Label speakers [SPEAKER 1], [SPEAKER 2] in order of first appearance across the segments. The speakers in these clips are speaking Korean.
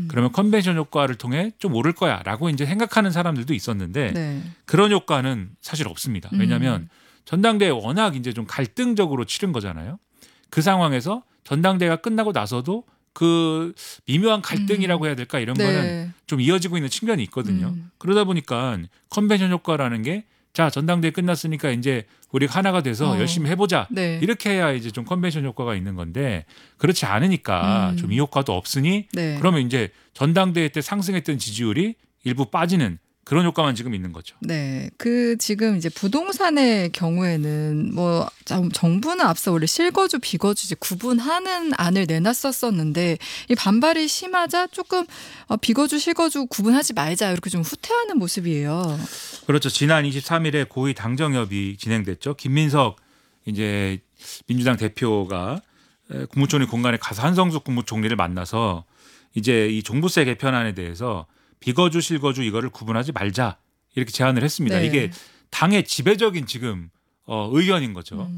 [SPEAKER 1] 그러면 컨벤션 효과를 통해 좀 오를 거야라고 이제 생각하는 사람들도 있었는데
[SPEAKER 2] 네.
[SPEAKER 1] 그런 효과는 사실 없습니다. 왜냐하면 전당대회 워낙 이제 좀 갈등적으로 치른 거잖아요. 그 상황에서 전당대회가 끝나고 나서도 그 미묘한 갈등이라고 해야 될까 이런
[SPEAKER 2] 네.
[SPEAKER 1] 거는 좀 이어지고 있는 측면이 있거든요. 그러다 보니까 컨벤션 효과라는 게 자 전당대회 끝났으니까 이제 우리 하나가 돼서 열심히 해보자
[SPEAKER 2] 네.
[SPEAKER 1] 이렇게 해야 이제 좀 컨벤션 효과가 있는 건데 그렇지 않으니까 좀 이 효과도 없으니
[SPEAKER 2] 네.
[SPEAKER 1] 그러면 이제 전당대회 때 상승했던 지지율이 일부 빠지는 그런 효과만 지금 있는 거죠.
[SPEAKER 2] 네, 그 지금 이제 부동산의 경우에는 뭐 정부는 앞서 원래 실거주 비거주 이제 구분하는 안을 내놨었었는데 이 반발이 심하자 조금 비거주 실거주 구분하지 말자 이렇게 좀 후퇴하는 모습이에요.
[SPEAKER 1] 그렇죠. 지난 23일에 고위 당정협의 진행됐죠. 김민석 이제 민주당 대표가 국무총리 공간에 가서 한성숙 국무총리를 만나서 이제 이 종부세 개편안에 대해서 비거주 실거주 이거를 구분하지 말자 이렇게 제안을 했습니다.
[SPEAKER 2] 네.
[SPEAKER 1] 이게 당의 지배적인 지금 의견인 거죠.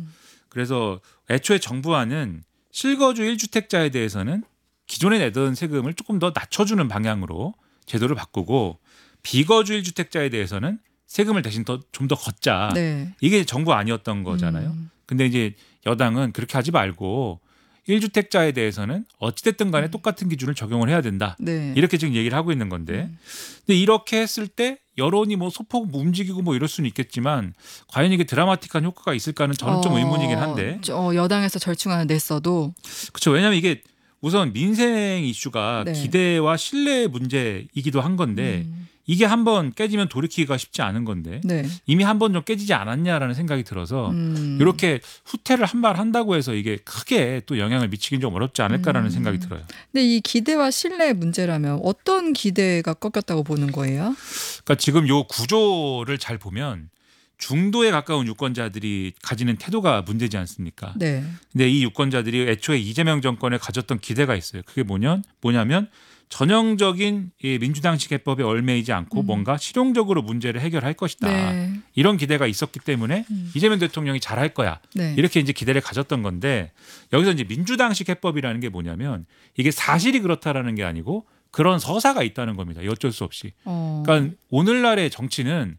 [SPEAKER 1] 그래서 애초에 정부안은 실거주 1주택자에 대해서는 기존에 내던 세금을 조금 더 낮춰주는 방향으로 제도를 바꾸고 비거주 1주택자에 대해서는 세금을 대신 좀 더 걷자.
[SPEAKER 2] 네.
[SPEAKER 1] 이게 정부 아니었던 거잖아요. 근데 이제 여당은 그렇게 하지 말고 1주택자에 대해서는 어찌됐든 간에 똑같은 기준을 적용을 해야 된다.
[SPEAKER 2] 네.
[SPEAKER 1] 이렇게 지금 얘기를 하고 있는 건데 근데 이렇게 했을 때 여론이 뭐 소폭 움직이고 뭐 이럴 수는 있겠지만 과연 이게 드라마틱한 효과가 있을까는 저는 좀 의문이긴 한데
[SPEAKER 2] 여당에서 절충안을 냈어도
[SPEAKER 1] 그렇죠. 왜냐하면 이게 우선 민생 이슈가
[SPEAKER 2] 네.
[SPEAKER 1] 기대와 신뢰의 문제이기도 한 건데 이게 한번 깨지면 돌이키기가 쉽지 않은 건데
[SPEAKER 2] 네.
[SPEAKER 1] 이미 한번 좀 깨지지 않았냐라는 생각이 들어서 이렇게 후퇴를 한 발 한다고 해서 이게 크게 또 영향을 미치긴 좀 어렵지 않을까라는 생각이 들어요.
[SPEAKER 2] 근데 이 기대와 신뢰의 문제라면 어떤 기대가 꺾였다고 보는 거예요?
[SPEAKER 1] 그러니까 지금 요 구조를 잘 보면 중도에 가까운 유권자들이 가지는 태도가 문제지 않습니까?
[SPEAKER 2] 네.
[SPEAKER 1] 근데 이 유권자들이 애초에 이재명 정권에 가졌던 기대가 있어요. 그게 뭐냐면 전형적인 이 민주당식 해법에 얽매이지 않고 뭔가 실용적으로 문제를 해결할 것이다.
[SPEAKER 2] 네.
[SPEAKER 1] 이런 기대가 있었기 때문에 이재명 대통령이 잘할 거야.
[SPEAKER 2] 네.
[SPEAKER 1] 이렇게 이제 기대를 가졌던 건데 여기서 이제 민주당식 해법이라는 게 뭐냐면 이게 사실이 그렇다라는 게 아니고 그런 서사가 있다는 겁니다. 어쩔 수 없이. 그러니까 오늘날의 정치는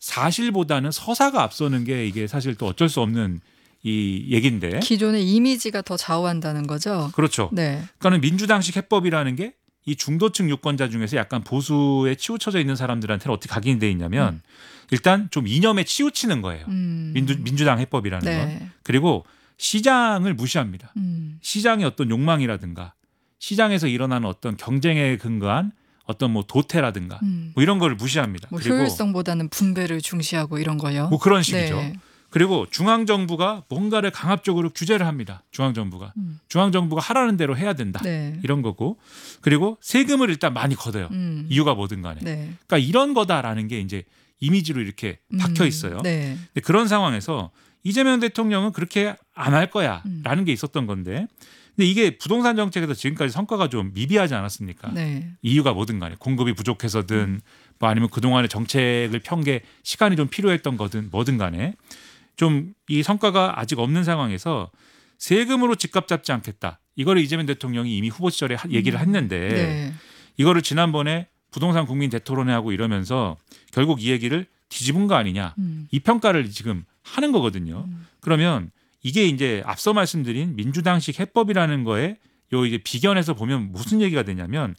[SPEAKER 1] 사실보다는 서사가 앞서는 게 이게 사실 또 어쩔 수 없는 이 얘기인데.
[SPEAKER 2] 기존의 이미지가 더 좌우한다는 거죠.
[SPEAKER 1] 그렇죠.
[SPEAKER 2] 네.
[SPEAKER 1] 그러니까 민주당식 해법이라는 게 이 중도층 유권자 중에서 약간 보수에 치우쳐져 있는 사람들한테는 어떻게 각인돼 있냐면 일단 좀 이념에 치우치는 거예요. 민주당 해법이라는
[SPEAKER 2] 네.
[SPEAKER 1] 건. 그리고 시장을 무시합니다. 시장의 어떤 욕망이라든가 시장에서 일어나는 어떤 경쟁에 근거한 어떤 뭐 도태라든가 뭐 이런 걸 무시합니다.
[SPEAKER 2] 뭐
[SPEAKER 1] 그리고
[SPEAKER 2] 효율성보다는 분배를 중시하고 이런 거요.
[SPEAKER 1] 뭐 그런 식이죠.
[SPEAKER 2] 네.
[SPEAKER 1] 그리고 중앙정부가 뭔가를 강압적으로 규제를 합니다. 중앙정부가 하라는 대로 해야 된다.
[SPEAKER 2] 네.
[SPEAKER 1] 이런 거고 그리고 세금을 일단 많이 걷어요. 이유가 뭐든 간에.
[SPEAKER 2] 네.
[SPEAKER 1] 그러니까 이런 거다라는 게 이제 이미지로 이렇게 박혀 있어요.
[SPEAKER 2] 네.
[SPEAKER 1] 근데 그런 상황에서 이재명 대통령은 그렇게 안 할 거야라는 게 있었던 건데 근데 이게 부동산 정책에서 지금까지 성과가 좀 미비하지 않았습니까?
[SPEAKER 2] 네.
[SPEAKER 1] 이유가 뭐든 간에 공급이 부족해서든 뭐 아니면 그동안의 정책을 편 게 시간이 좀 필요했던 거든 뭐든 간에 좀 이 성과가 아직 없는 상황에서 세금으로 집값 잡지 않겠다. 이거를 이재명 대통령이 이미 후보 시절에 얘기를 했는데
[SPEAKER 2] 네.
[SPEAKER 1] 이거를 지난번에 부동산 국민 대토론회 하고 이러면서 결국 이 얘기를 뒤집은 거 아니냐. 이 평가를 지금 하는 거거든요. 그러면 이게 이제 앞서 말씀드린 민주당식 해법이라는 거에 요 이제 비견에서 보면 무슨 얘기가 되냐면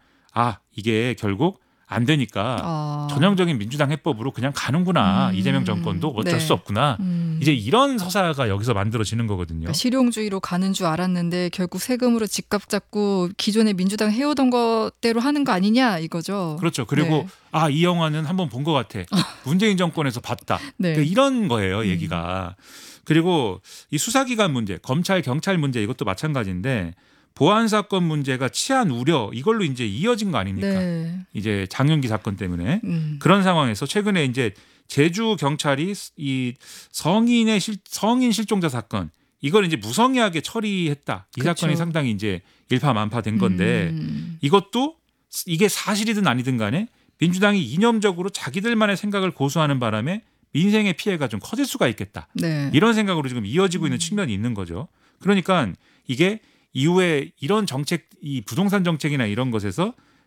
[SPEAKER 1] 이게 결국 안 되니까 전형적인 민주당 해법으로 그냥 가는구나. 이재명 정권도 어쩔
[SPEAKER 2] 네.
[SPEAKER 1] 수 없구나. 이제 이런 서사가 여기서 만들어지는 거거든요.
[SPEAKER 2] 그러니까 실용주의로 가는 줄 알았는데 결국 세금으로 집값 잡고 기존의 민주당 해오던 것대로 하는 거 아니냐 이거죠.
[SPEAKER 1] 그렇죠. 그리고
[SPEAKER 2] 네.
[SPEAKER 1] 이 영화는 한번 본 것 같아. 문재인 정권에서 봤다.
[SPEAKER 2] 네.
[SPEAKER 1] 그러니까 이런 거예요. 얘기가. 그리고 이 수사기관 문제, 검찰, 경찰 문제 이것도 마찬가지인데 보안 사건 문제가 치안 우려 이걸로 이제 이어진 거 아닙니까?
[SPEAKER 2] 네.
[SPEAKER 1] 이제 장윤기 사건 때문에 그런 상황에서 최근에 이제 제주 경찰이 이 성인 실종자 사건 이걸 이제 무성의하게 처리했다. 이
[SPEAKER 2] 그쵸.
[SPEAKER 1] 사건이 상당히 이제 일파만파된 건데 이것도 이게 사실이든 아니든 간에 민주당이 이념적으로 자기들만의 생각을 고수하는 바람에 민생의 피해가 좀 커질 수가 있겠다.
[SPEAKER 2] 네.
[SPEAKER 1] 이런 생각으로 지금 이어지고 있는 측면이 있는 거죠. 그러니까 이게 이후에 이런 정책, 이 부동산 정책이나 이런 것에서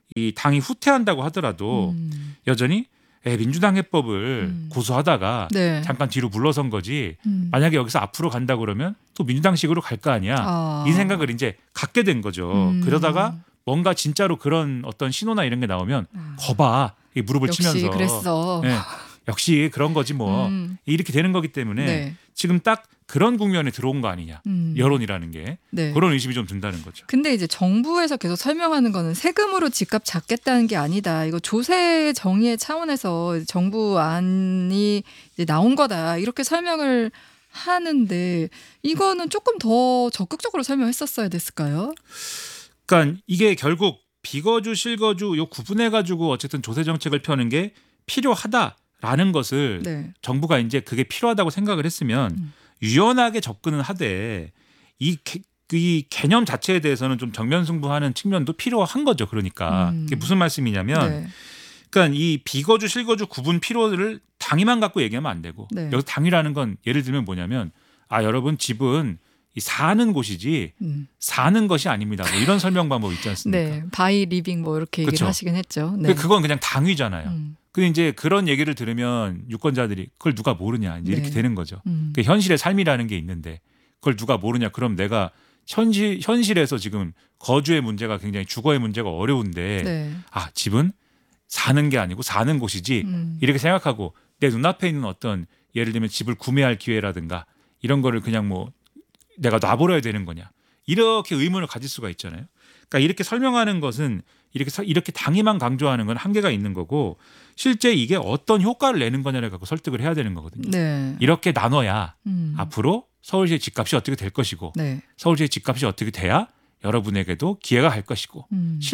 [SPEAKER 1] 이 당이 후퇴한다고 하더라도 여전히 민주당 해법을 고수하다가
[SPEAKER 2] 네.
[SPEAKER 1] 잠깐 뒤로 물러선 거지. 만약에 여기서 앞으로 간다 그러면 또 민주당식으로 갈 거 아니야. 이 생각을 이제 갖게 된 거죠. 그러다가 뭔가 진짜로 그런 어떤 신호나 이런 게 나오면 거봐 이 무릎을
[SPEAKER 2] 역시
[SPEAKER 1] 치면서
[SPEAKER 2] 그랬어.
[SPEAKER 1] 네, 역시 그런 거지 뭐 이렇게 되는 거기 때문에
[SPEAKER 2] 네.
[SPEAKER 1] 지금 딱 그런 국면에 들어온 거 아니냐. 여론이라는 게
[SPEAKER 2] 네.
[SPEAKER 1] 그런 의심이 좀 든다는 거죠.
[SPEAKER 2] 근데 이제 정부에서 계속 설명하는 거는 세금으로 집값 잡겠다는 게 아니다. 이거 조세 정의의 차원에서 정부 안이 이제 나온 거다. 이렇게 설명을 하는데 이거는 조금 더 적극적으로 설명했었어야 됐을까요?
[SPEAKER 1] 그러니까 이게 결국 비거주 실거주 요 구분해 가지고 어쨌든 조세 정책을 펴는 게 필요하다라는 것을
[SPEAKER 2] 네.
[SPEAKER 1] 정부가 이제 그게 필요하다고 생각을 했으면 유연하게 접근은 하되 이 개념 자체에 대해서는 좀 정면 승부하는 측면도 필요한 거죠. 그러니까 그게 무슨 말씀이냐면
[SPEAKER 2] 네.
[SPEAKER 1] 그러니까 이 비거주 실거주 구분 필요를 당위만 갖고 얘기하면 안 되고
[SPEAKER 2] 네.
[SPEAKER 1] 여기서 당위라는 건 예를 들면 뭐냐면 여러분 집은 이 사는 곳이지 사는 것이 아닙니다. 뭐 이런 설명 방법 있지 않습니까?
[SPEAKER 2] 네. 바이 리빙 뭐 이렇게 얘기를
[SPEAKER 1] 그쵸.
[SPEAKER 2] 하시긴 했죠. 네.
[SPEAKER 1] 그건 그냥 당위잖아요. 근데 이제 그런 얘기를 들으면 유권자들이 그걸 누가 모르냐 이제 이렇게
[SPEAKER 2] 네.
[SPEAKER 1] 되는 거죠. 그러니까 현실의 삶이라는 게 있는데 그걸 누가 모르냐? 그럼 내가 현실에서 지금 거주의 문제가 굉장히 주거의 문제가 어려운데
[SPEAKER 2] 네.
[SPEAKER 1] 집은 사는 게 아니고 사는 곳이지 이렇게 생각하고 내 눈앞에 있는 어떤 예를 들면 집을 구매할 기회라든가 이런 거를 그냥 뭐 내가 놔버려야 되는 거냐 이렇게 의문을 가질 수가 있잖아요. 그러니까 이렇게 설명하는 것은 이렇게 당위만 강조하는 건 한계가 있는 거고 실제 이게 어떤 효과를 내는 거냐를 갖고 설득을 해야 되는 거거든요.
[SPEAKER 2] 네.
[SPEAKER 1] 이렇게 나눠야 앞으로 서울시의 집값이 어떻게 될 것이고
[SPEAKER 2] 네.
[SPEAKER 1] 서울시의 집값이 어떻게 돼야 여러분에게도 기회가 갈 것이고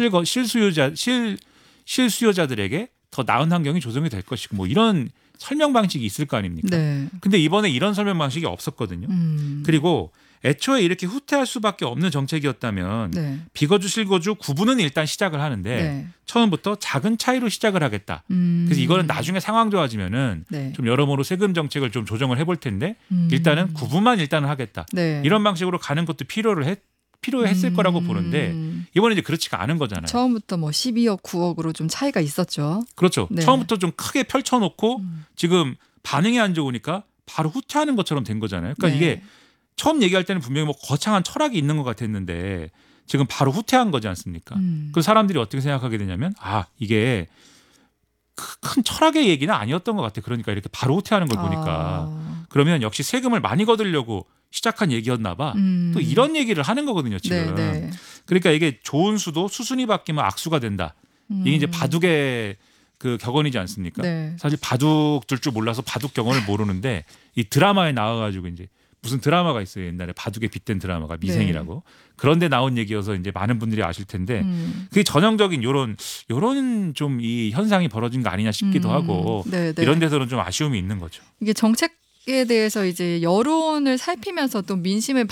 [SPEAKER 1] 실수요자들에게 더 나은 환경이 조성이 될 것이고 뭐 이런 설명 방식이 있을 거 아닙니까?
[SPEAKER 2] 네.
[SPEAKER 1] 근데 이번에 이런 설명 방식이 없었거든요. 그리고 애초에 이렇게 후퇴할 수밖에 없는 정책이었다면
[SPEAKER 2] 네.
[SPEAKER 1] 비거주 실거주 구분은 일단 시작을 하는데
[SPEAKER 2] 네.
[SPEAKER 1] 처음부터 작은 차이로 시작을 하겠다. 그래서 이거는 나중에 상황 좋아지면은
[SPEAKER 2] 네.
[SPEAKER 1] 좀 여러모로 세금 정책을 좀 조정을 해볼 텐데 일단은 구분만 일단은 하겠다.
[SPEAKER 2] 네.
[SPEAKER 1] 이런 방식으로 가는 것도 필요했을 거라고 보는데 이번에 이제 그렇지가 않은 거잖아요.
[SPEAKER 2] 처음부터 뭐 12억, 9억으로 좀 차이가 있었죠.
[SPEAKER 1] 그렇죠.
[SPEAKER 2] 네.
[SPEAKER 1] 처음부터 좀 크게 펼쳐놓고 지금 반응이 안 좋으니까 바로 후퇴하는 것처럼 된 거잖아요. 그러니까
[SPEAKER 2] 네.
[SPEAKER 1] 이게 처음 얘기할 때는 분명히 뭐 거창한 철학이 있는 것 같았는데 지금 바로 후퇴한 거지 않습니까? 그 사람들이 어떻게 생각하게 되냐면 이게 큰 철학의 얘기는 아니었던 것 같아. 그러니까 이렇게 바로 후퇴하는 걸 보니까 그러면 역시 세금을 많이 거두려고 시작한 얘기였나 봐. 또 이런 얘기를 하는 거거든요, 지금.
[SPEAKER 2] 네, 네.
[SPEAKER 1] 그러니까 이게 좋은 수도 수순이 바뀌면 악수가 된다. 이게 이제 바둑의 그 격언이지 않습니까?
[SPEAKER 2] 네.
[SPEAKER 1] 사실 바둑 둘 줄 몰라서 바둑 격언을 모르는데 이 드라마에 나와가지고 이제 무슨 드라마가 있어요. 옛날에 바둑에 빗댄 드라마가 미생이라고. 그런데 나온 얘기여서 이제 많은 분들이 아실 텐데 그게 전형적인 요런 좀 이 현상이 벌어진 거 아니냐 싶기도 하고
[SPEAKER 2] 네, 네.
[SPEAKER 1] 이런 데서는 좀 아쉬움이 있는 거죠.
[SPEAKER 2] 이게 정책에 대해서 이제 여론을 살피면서 또 민심에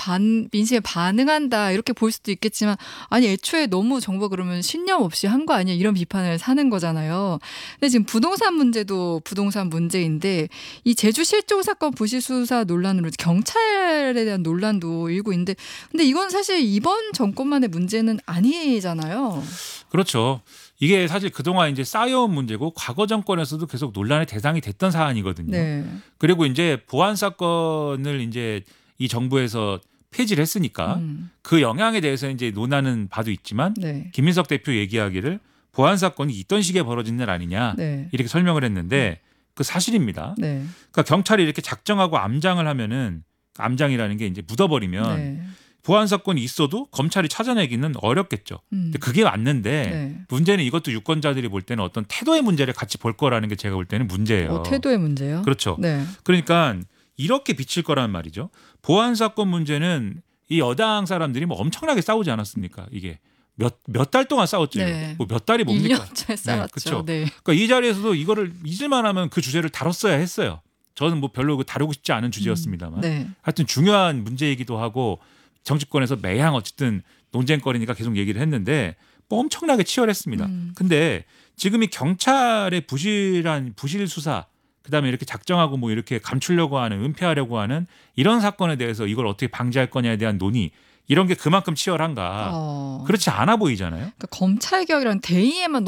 [SPEAKER 2] 반응한다 이렇게 볼 수도 있겠지만 아니 애초에 너무 정부가 그러면 신념 없이 한 거 아니야 이런 비판을 사는 거잖아요. 근데 지금 부동산 문제도 부동산 문제인데 이 제주 실종 사건 부실 수사 논란으로 경찰에 대한 논란도 일고 있는데 근데 이건 사실 이번 정권만의 문제는 아니잖아요.
[SPEAKER 1] 그렇죠. 이게 사실 그동안 이제 쌓여온 문제고 과거 정권에서도 계속 논란의 대상이 됐던 사안이거든요.
[SPEAKER 2] 네.
[SPEAKER 1] 그리고 이제 보안 사건을 이제 이 정부에서 폐지를 했으니까 그 영향에 대해서 이제 논하는 바도 있지만
[SPEAKER 2] 네.
[SPEAKER 1] 김민석 대표 얘기하기를 보안 사건이 있던 시기에 벌어진 일 아니냐
[SPEAKER 2] 네.
[SPEAKER 1] 이렇게 설명을 했는데 그 사실입니다.
[SPEAKER 2] 네.
[SPEAKER 1] 그러니까 경찰이 이렇게 작정하고 암장을 하면은 암장이라는 게 이제 묻어버리면
[SPEAKER 2] 네.
[SPEAKER 1] 보안 사건이 있어도 검찰이 찾아내기는 어렵겠죠. 근데 그게 맞는데
[SPEAKER 2] 네.
[SPEAKER 1] 문제는 이것도 유권자들이 볼 때는 어떤 태도의 문제를 같이 볼 거라는 게 제가 볼 때는 문제예요.
[SPEAKER 2] 태도의 문제요?
[SPEAKER 1] 그렇죠.
[SPEAKER 2] 네.
[SPEAKER 1] 그러니까 이렇게 비칠 거란 말이죠. 보안 사건 문제는 이 여당 사람들이 뭐 엄청나게 싸우지 않았습니까? 이게 몇 달 동안 싸웠죠.
[SPEAKER 2] 네.
[SPEAKER 1] 뭐 몇 달이 뭡니까?
[SPEAKER 2] 1년째 싸웠죠.
[SPEAKER 1] 그렇죠.
[SPEAKER 2] 네.
[SPEAKER 1] 그러니까 이 자리에서도 이거를 잊을만 하면 그 주제를 다뤘어야 했어요. 저는 뭐 별로 다루고 싶지 않은 주제였습니다만
[SPEAKER 2] 네.
[SPEAKER 1] 하여튼 중요한 문제이기도 하고 정치권에서 매양 어쨌든 논쟁거리니까 계속 얘기를 했는데 뭐 엄청나게 치열했습니다. 근데 지금 이 경찰의 부실 수사 그다음에 이렇게 작정하고 뭐 이렇게 감추려고 하는 은폐하려고 하는 이런 사건에 대해서 이걸 어떻게 방지할 거냐에 대한 논의 이런 게 그만큼 치열한가? 그렇지 않아 보이잖아요.
[SPEAKER 2] 그러니까 검찰 개혁이란 대의에만